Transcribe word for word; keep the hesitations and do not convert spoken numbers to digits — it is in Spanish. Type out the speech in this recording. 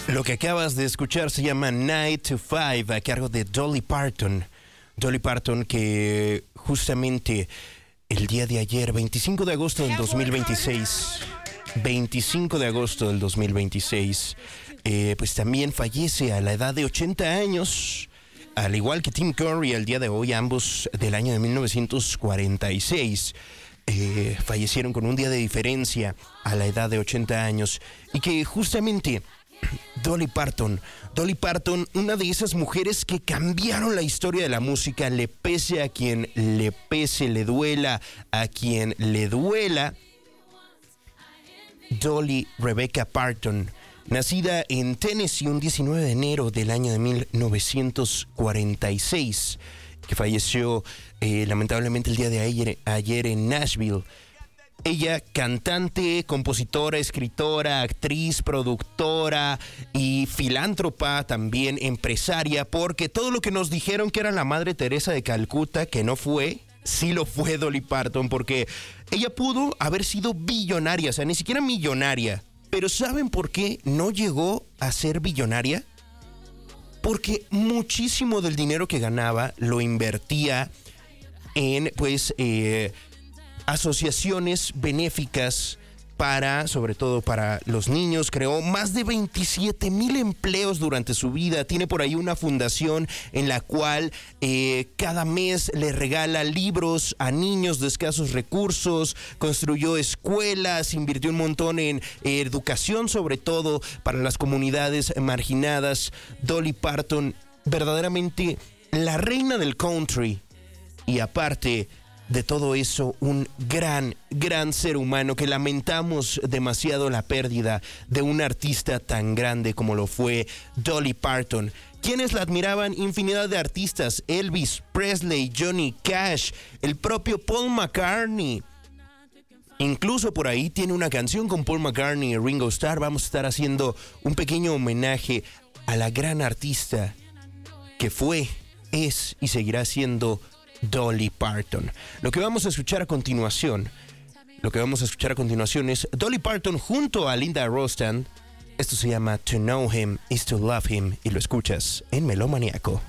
Lo que acabas de escuchar se llama Nine to Five, a cargo de Dolly Parton. Dolly Parton, que justamente el día de ayer, veinticinco de agosto del dos mil veintiséis, veinticinco de agosto del dos mil veintiséis, eh, pues también fallece a la edad de ochenta años, al igual que Tim Curry al día de hoy, ambos del año de mil novecientos cuarenta y seis. Eh, fallecieron con un día de diferencia a la edad de ochenta años, y que justamente Dolly Parton, Dolly Parton, una de esas mujeres que cambiaron la historia de la música, le pese a quien le pese, le duela a quien le duela. Dolly Rebecca Parton, nacida en Tennessee un diecinueve de enero del año de mil novecientos cuarenta y seis, que falleció eh, lamentablemente el día de ayer, ayer en Nashville. Ella, cantante, compositora, escritora, actriz, productora y filántropa, también empresaria, porque todo lo que nos dijeron que era la Madre Teresa de Calcuta, que no fue, sí lo fue Dolly Parton, porque ella pudo haber sido billonaria, o sea, ni siquiera millonaria. Pero ¿saben por qué no llegó a ser billonaria? Porque muchísimo del dinero que ganaba lo invertía en, pues, eh, asociaciones benéficas para, sobre todo para los niños. Creó más de veintisiete mil empleos durante su vida. Tiene por ahí una fundación en la cual eh, cada mes le regala libros a niños de escasos recursos. Construyó escuelas, invirtió un montón en eh, educación, sobre todo para las comunidades marginadas. Dolly Parton, verdaderamente la reina del country, y aparte de todo eso, un gran, gran ser humano, que lamentamos demasiado la pérdida de un artista tan grande como lo fue Dolly Parton. ¿Quiénes la admiraban? Infinidad de artistas: Elvis Presley, Johnny Cash, el propio Paul McCartney. Incluso por ahí tiene una canción con Paul McCartney y Ringo Starr. Vamos a estar haciendo un pequeño homenaje a la gran artista que fue, es y seguirá siendo Dolly Parton. Lo que vamos a escuchar a continuación, lo que vamos a escuchar a continuación es Dolly Parton junto a Linda Ronstadt. Esto se llama To Know Him Is To Love Him, y lo escuchas en Melómaniaco.